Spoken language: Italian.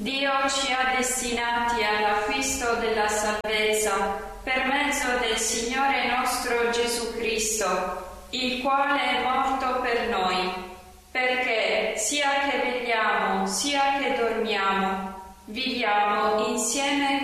Dio ci ha destinati all'acquisto della salvezza per mezzo del Signore nostro Gesù Cristo, il quale è morto per noi, perché sia che vegliamo sia che dormiamo, viviamo insieme